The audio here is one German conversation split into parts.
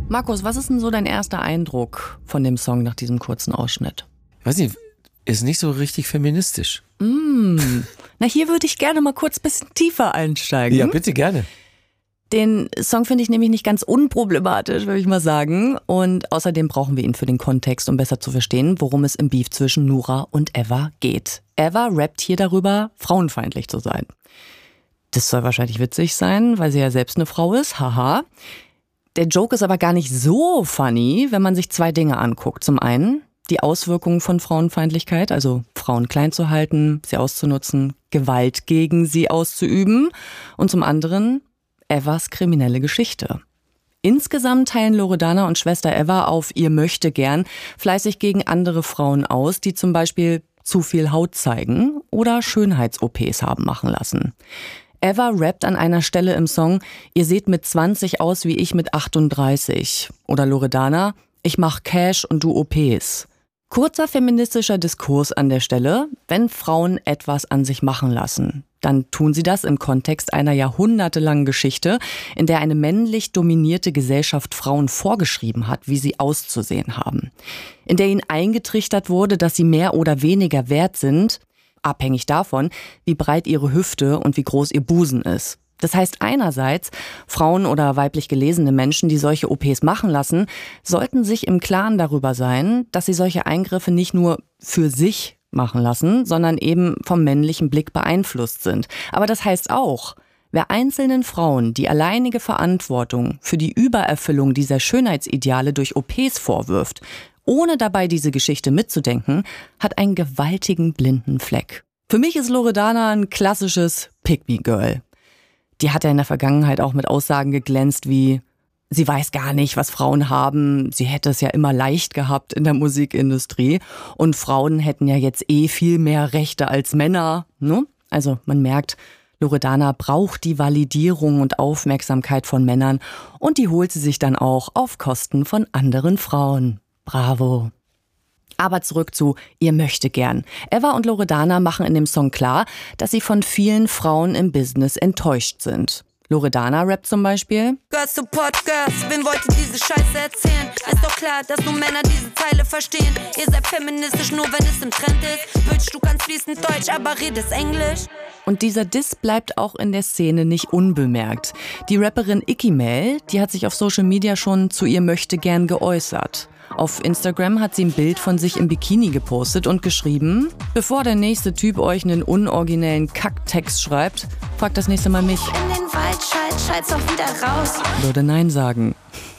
Markus, was ist denn so dein erster Eindruck von dem Song nach diesem kurzen Ausschnitt? Ich weiß nicht, ist nicht so richtig feministisch. Na, hier würde ich gerne mal kurz ein bisschen tiefer einsteigen. Ja, bitte, gerne. Den Song finde ich nämlich nicht ganz unproblematisch, würde ich mal sagen. Und außerdem brauchen wir ihn für den Kontext, um besser zu verstehen, worum es im Beef zwischen Nura und Eva geht. Eva rappt hier darüber, frauenfeindlich zu sein. Das soll wahrscheinlich witzig sein, weil sie ja selbst eine Frau ist, haha. Der Joke ist aber gar nicht so funny, wenn man sich zwei Dinge anguckt. Zum einen die Auswirkungen von Frauenfeindlichkeit, also Frauen klein zu halten, sie auszunutzen, Gewalt gegen sie auszuüben. Und zum anderen Evas kriminelle Geschichte. Insgesamt teilen Loredana und Schwester Eva auf ihr Möchtegern fleißig gegen andere Frauen aus, die zum Beispiel zu viel Haut zeigen oder Schönheits-OPs haben machen lassen. Eva rappt an einer Stelle im Song, ihr seht mit 20 aus wie ich mit 38. Oder Loredana, ich mach Cash und du OPs. Kurzer feministischer Diskurs an der Stelle, wenn Frauen etwas an sich machen lassen. Dann tun sie das im Kontext einer jahrhundertelangen Geschichte, in der eine männlich dominierte Gesellschaft Frauen vorgeschrieben hat, wie sie auszusehen haben. In der ihnen eingetrichtert wurde, dass sie mehr oder weniger wert sind, abhängig davon, wie breit ihre Hüfte und wie groß ihr Busen ist. Das heißt einerseits, Frauen oder weiblich gelesene Menschen, die solche OPs machen lassen, sollten sich im Klaren darüber sein, dass sie solche Eingriffe nicht nur für sich machen lassen, sondern eben vom männlichen Blick beeinflusst sind. Aber das heißt auch, wer einzelnen Frauen die alleinige Verantwortung für die Übererfüllung dieser Schönheitsideale durch OPs vorwirft, ohne dabei diese Geschichte mitzudenken, hat einen gewaltigen blinden Fleck. Für mich ist Loredana ein klassisches Pick-me-Girl. Die hat ja in der Vergangenheit auch mit Aussagen geglänzt wie, sie weiß gar nicht, was Frauen haben, sie hätte es ja immer leicht gehabt in der Musikindustrie und Frauen hätten ja jetzt viel mehr Rechte als Männer. Ne? Also man merkt, Loredana braucht die Validierung und Aufmerksamkeit von Männern und die holt sie sich dann auch auf Kosten von anderen Frauen. Bravo. Aber zurück zu ihr Möchtegern. Eva und Loredana machen in dem Song klar, dass sie von vielen Frauen im Business enttäuscht sind. Loredana rappt zum Beispiel: Girls support Girls, wen wollt ihr diese Scheiße erzählen? Ist doch klar, dass nur Männer diese Zeile verstehen. Ihr seid feministisch, nur wenn es im Trend ist. Bitch, du kannst fließend Deutsch, aber redest Englisch. Und dieser Diss bleibt auch in der Szene nicht unbemerkt. Die Rapperin Icky Mel, die hat sich auf Social Media schon zu ihr Möchtegern geäußert. Auf Instagram hat sie ein Bild von sich im Bikini gepostet und geschrieben: Bevor der nächste Typ euch einen unoriginellen Kacktext schreibt, fragt das nächste Mal mich. In den Wald schallt's auch wieder raus. Würde Nein sagen.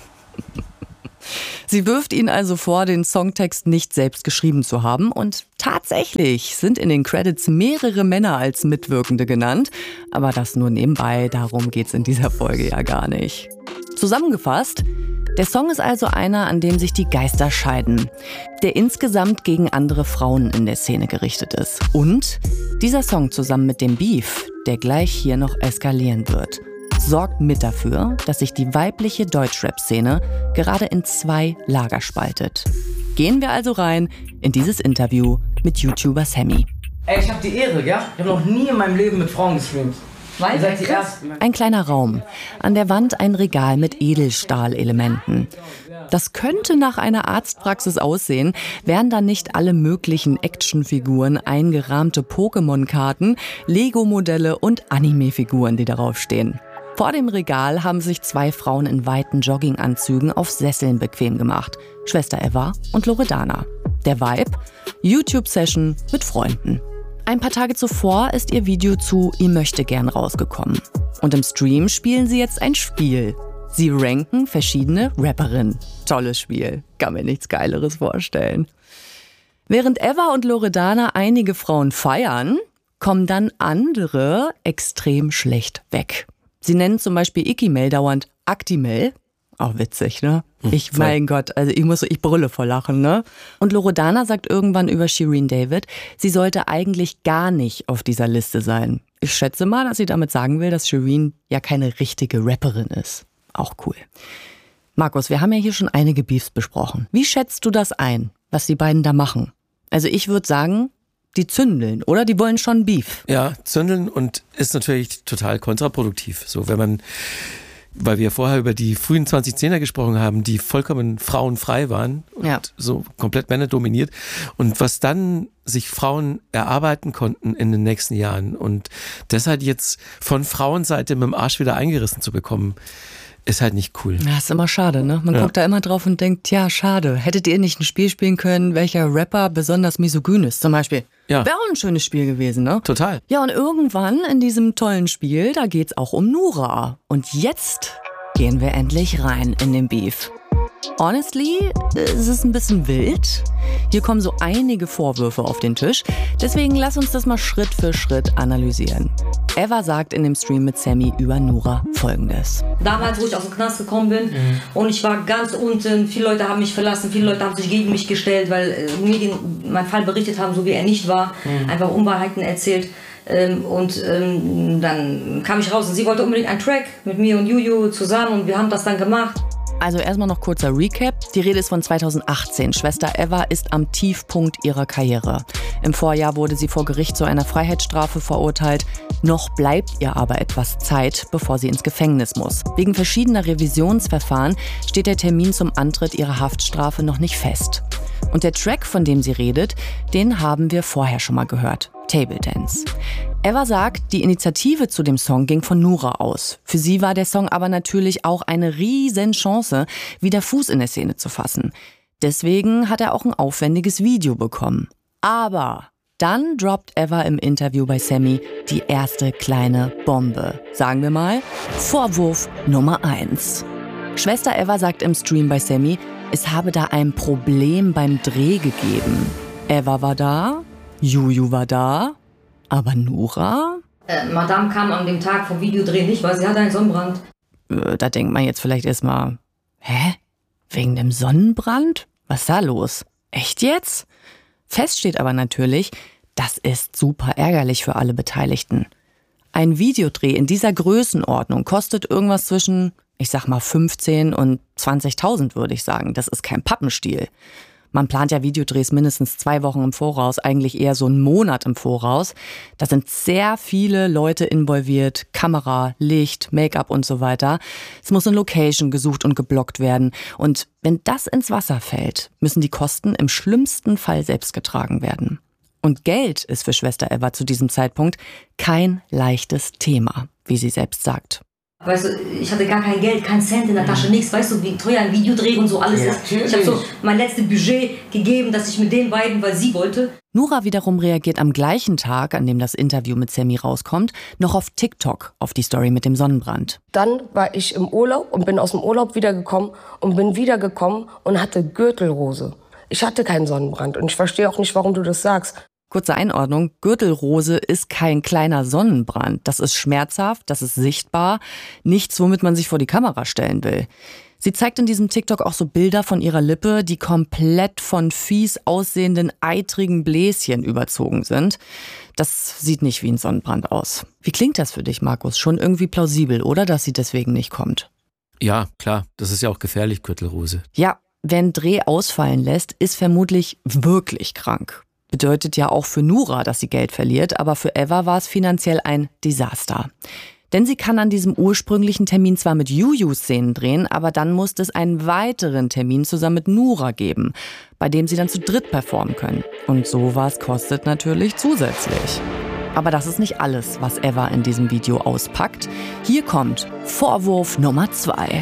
Sie wirft ihn also vor, den Songtext nicht selbst geschrieben zu haben. Und tatsächlich sind in den Credits mehrere Männer als Mitwirkende genannt. Aber das nur nebenbei, darum geht's in dieser Folge ja gar nicht. Zusammengefasst: Der Song ist also einer, an dem sich die Geister scheiden, der insgesamt gegen andere Frauen in der Szene gerichtet ist. Und dieser Song zusammen mit dem Beef, der gleich hier noch eskalieren wird, sorgt mit dafür, dass sich die weibliche Deutschrap-Szene gerade in zwei Lager spaltet. Gehen wir also rein in dieses Interview mit YouTuber Sammy. Ey, ich hab die Ehre, ja? Ich hab noch nie in meinem Leben mit Frauen gestreamt. Ihr seid die Ersten. Ein kleiner Raum. An der Wand ein Regal mit Edelstahlelementen. Das könnte nach einer Arztpraxis aussehen, wären dann nicht alle möglichen Actionfiguren, eingerahmte Pokémon-Karten, Lego-Modelle und Anime-Figuren, die darauf stehen. Vor dem Regal haben sich zwei Frauen in weiten Jogginganzügen auf Sesseln bequem gemacht. Schwester Eva und Loredana. Der Vibe? YouTube-Session mit Freunden. Ein paar Tage zuvor ist ihr Video zu Ihr Möchtegern rausgekommen. Und im Stream spielen sie jetzt ein Spiel. Sie ranken verschiedene Rapperinnen. Tolles Spiel. Kann mir nichts Geileres vorstellen. Während Eva und Loredana einige Frauen feiern, kommen dann andere extrem schlecht weg. Sie nennen zum Beispiel Icky Mel dauernd Actimel. Auch witzig, ne? Mein Gott, also ich brülle vor Lachen, ne? Und Loredana sagt irgendwann über Shireen David, sie sollte eigentlich gar nicht auf dieser Liste sein. Ich schätze mal, dass sie damit sagen will, dass Shireen ja keine richtige Rapperin ist. Auch cool. Markus, wir haben ja hier schon einige Beefs besprochen. Wie schätzt du das ein, was die beiden da machen? Also ich würde sagen, die zündeln, oder? Die wollen schon Beef. Ja, zündeln und ist natürlich total kontraproduktiv. So, wenn man weil wir vorher über die frühen 2010er gesprochen haben, die vollkommen frauenfrei waren und so komplett männerdominiert. Und was dann sich Frauen erarbeiten konnten in den nächsten Jahren und das halt jetzt von Frauenseite mit dem Arsch wieder eingerissen zu bekommen, ist halt nicht cool. Ja, ist immer schade, ne? Man guckt da immer drauf und denkt, ja, schade. Hättet ihr nicht ein Spiel spielen können, welcher Rapper besonders misogyn ist, zum Beispiel? Ja. Wäre auch ein schönes Spiel gewesen, ne? Total. Ja, und irgendwann in diesem tollen Spiel, da geht's auch um Noura. Und jetzt gehen wir endlich rein in den Beef. Honestly, es ist ein bisschen wild. Hier kommen so einige Vorwürfe auf den Tisch. Deswegen lass uns das mal Schritt für Schritt analysieren. Eva sagt in dem Stream mit Sammy über Noura Folgendes. Damals, wo ich aus dem Knast gekommen bin und ich war ganz unten, viele Leute haben mich verlassen, viele Leute haben sich gegen mich gestellt, weil Medien meinen Fall berichtet haben, so wie er nicht war, einfach Unwahrheiten erzählt. Dann kam ich raus und sie wollte unbedingt einen Track mit mir und Juju zusammen und wir haben das dann gemacht. Also erstmal noch kurzer Recap. Die Rede ist von 2018. Schwester Eva ist am Tiefpunkt ihrer Karriere. Im Vorjahr wurde sie vor Gericht zu einer Freiheitsstrafe verurteilt. Noch bleibt ihr aber etwas Zeit, bevor sie ins Gefängnis muss. Wegen verschiedener Revisionsverfahren steht der Termin zum Antritt ihrer Haftstrafe noch nicht fest. Und der Track, von dem sie redet, den haben wir vorher schon mal gehört. Table Dance. Eva sagt, die Initiative zu dem Song ging von Noura aus. Für sie war der Song aber natürlich auch eine riesen Chance, wieder Fuß in der Szene zu fassen. Deswegen hat er auch ein aufwendiges Video bekommen. Aber dann droppt Eva im Interview bei Sammy die erste kleine Bombe. Sagen wir mal, Vorwurf Nummer 1. Schwester Eva sagt im Stream bei Sammy, es habe da ein Problem beim Dreh gegeben. Eva war da, Juju war da, aber Noura? Madame kam an dem Tag vom Videodreh nicht, weil sie hatte einen Sonnenbrand. Da denkt man jetzt vielleicht erstmal, hä? Wegen dem Sonnenbrand? Was ist da los? Echt jetzt? Fest steht aber natürlich, das ist super ärgerlich für alle Beteiligten. Ein Videodreh in dieser Größenordnung kostet irgendwas zwischen, ich sag mal 15 und 20.000, würde ich sagen. Das ist kein Pappenstiel. Man plant ja Videodrehs mindestens 2 Wochen im Voraus, eigentlich eher so einen Monat im Voraus. Da sind sehr viele Leute involviert, Kamera, Licht, Make-up und so weiter. Es muss eine Location gesucht und geblockt werden. Und wenn das ins Wasser fällt, müssen die Kosten im schlimmsten Fall selbst getragen werden. Und Geld ist für Schwester Eva zu diesem Zeitpunkt kein leichtes Thema, wie sie selbst sagt. Weißt du, ich hatte gar kein Geld, kein Cent in der Tasche, nichts. Weißt du, wie teuer ein Videodreh und so alles ist. Ich habe so mein letztes Budget gegeben, dass ich mit den beiden, weil sie wollte. Noura wiederum reagiert am gleichen Tag, an dem das Interview mit Sammy rauskommt, noch auf TikTok auf die Story mit dem Sonnenbrand. Dann war ich im Urlaub und bin aus dem Urlaub wiedergekommen und hatte Gürtelrose. Ich hatte keinen Sonnenbrand und ich verstehe auch nicht, warum du das sagst. Kurze Einordnung, Gürtelrose ist kein kleiner Sonnenbrand. Das ist schmerzhaft, das ist sichtbar, nichts, womit man sich vor die Kamera stellen will. Sie zeigt in diesem TikTok auch so Bilder von ihrer Lippe, die komplett von fies aussehenden, eitrigen Bläschen überzogen sind. Das sieht nicht wie ein Sonnenbrand aus. Wie klingt das für dich, Markus? Schon irgendwie plausibel, oder, dass sie deswegen nicht kommt? Ja, klar, das ist ja auch gefährlich, Gürtelrose. Ja, wer einen Dreh ausfallen lässt, ist vermutlich wirklich krank. Bedeutet ja auch für Noura, dass sie Geld verliert, aber für Eva war es finanziell ein Desaster. Denn sie kann an diesem ursprünglichen Termin zwar mit Juju Szenen drehen, aber dann musste es einen weiteren Termin zusammen mit Noura geben, bei dem sie dann zu dritt performen können. Und sowas kostet natürlich zusätzlich. Aber das ist nicht alles, was Eva in diesem Video auspackt. Hier kommt Vorwurf Nummer 2.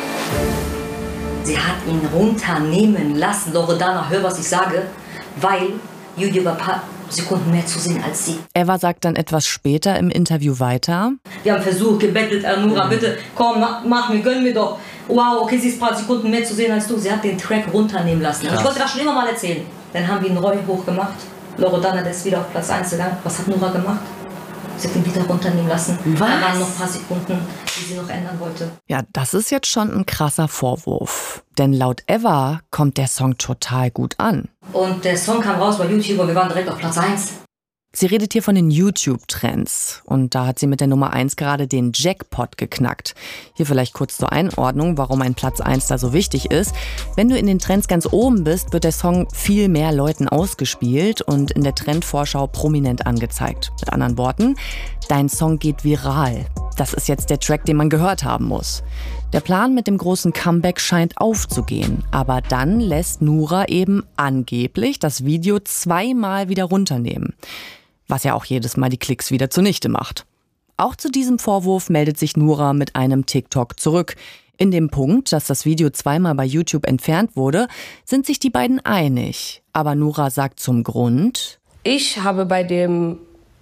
Sie hat ihn runternehmen lassen. Loredana, hör, was ich sage, weil Juju war ein paar Sekunden mehr zu sehen als sie. Eva sagt dann etwas später im Interview weiter. Wir haben versucht, gebettelt, Noura, bitte, komm, mach mir, gönn mir doch. Wow, okay, sie ist ein paar Sekunden mehr zu sehen als du. Sie hat den Track runternehmen lassen. Ich wollte das schon immer mal erzählen. Dann haben wir ihn Roy hochgemacht. Loredana, der ist wieder auf Platz 1 gegangen. Was hat Noura gemacht? Sie hat ihn wieder runternehmen lassen. Was? Da waren noch ein paar Sekunden, die sie noch ändern wollte. Ja, das ist jetzt schon ein krasser Vorwurf. Denn laut Eva kommt der Song total gut an. Und der Song kam raus bei YouTube und wir waren direkt auf Platz 1. Sie redet hier von den YouTube-Trends. Und da hat sie mit der Nummer 1 gerade den Jackpot geknackt. Hier vielleicht kurz zur Einordnung, warum ein Platz 1 da so wichtig ist. Wenn du in den Trends ganz oben bist, wird der Song viel mehr Leuten ausgespielt und in der Trendvorschau prominent angezeigt. Mit anderen Worten, dein Song geht viral. Das ist jetzt der Track, den man gehört haben muss. Der Plan mit dem großen Comeback scheint aufzugehen. Aber dann lässt Noura eben angeblich das Video 2-mal wieder runternehmen. Was ja auch jedes Mal die Klicks wieder zunichte macht. Auch zu diesem Vorwurf meldet sich Noura mit einem TikTok zurück. In dem Punkt, dass das Video 2-mal bei YouTube entfernt wurde, sind sich die beiden einig. Aber Noura sagt zum Grund: Ich habe bei dem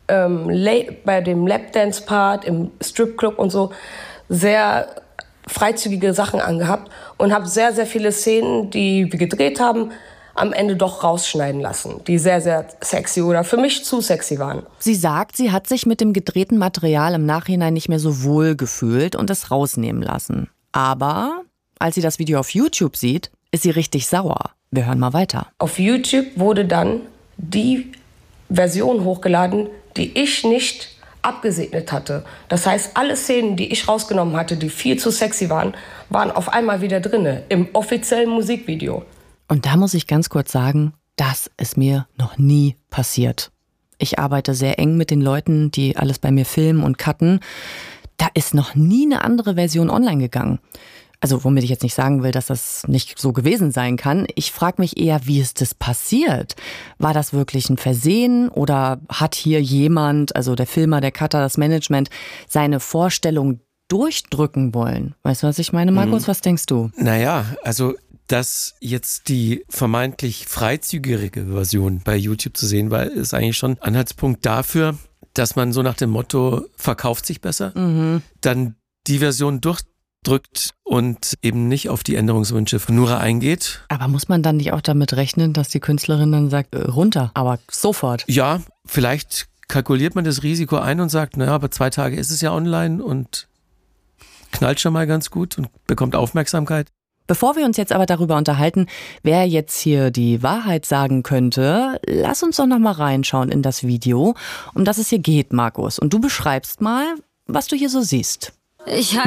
Lapdance-Part im Stripclub und so sehr freizügige Sachen angehabt und habe sehr, sehr viele Szenen, die wir gedreht haben, am Ende doch rausschneiden lassen, die sehr, sehr sexy oder für mich zu sexy waren. Sie sagt, sie hat sich mit dem gedrehten Material im Nachhinein nicht mehr so wohl gefühlt und es rausnehmen lassen. Aber als sie das Video auf YouTube sieht, ist sie richtig sauer. Wir hören mal weiter. Auf YouTube wurde dann die Version hochgeladen, die ich nicht abgesegnet hatte. Das heißt, alle Szenen, die ich rausgenommen hatte, die viel zu sexy waren, waren auf einmal wieder drinne im offiziellen Musikvideo. Und da muss ich ganz kurz sagen, das ist mir noch nie passiert. Ich arbeite sehr eng mit den Leuten, die alles bei mir filmen und cutten. Da ist noch nie eine andere Version online gegangen. Also womit ich jetzt nicht sagen will, dass das nicht so gewesen sein kann. Ich frage mich eher, wie ist das passiert? War das wirklich ein Versehen oder hat hier jemand, also der Filmer, der Cutter, das Management, seine Vorstellung durchdrücken wollen? Weißt du, was ich meine, Markus? Was denkst du? Naja, also dass jetzt die vermeintlich freizügigere Version bei YouTube zu sehen war, ist eigentlich schon Anhaltspunkt dafür, dass man so nach dem Motto, verkauft sich besser, dann die Version durchdrückt und eben nicht auf die Änderungswünsche von Noura eingeht. Aber muss man dann nicht auch damit rechnen, dass die Künstlerin dann sagt, runter, aber sofort? Ja, vielleicht kalkuliert man das Risiko ein und sagt, naja, aber 2 Tage ist es ja online und knallt schon mal ganz gut und bekommt Aufmerksamkeit. Bevor wir uns jetzt aber darüber unterhalten, wer jetzt hier die Wahrheit sagen könnte, lass uns doch noch mal reinschauen in das Video, um das es hier geht, Markus. Und du beschreibst mal, was du hier so siehst.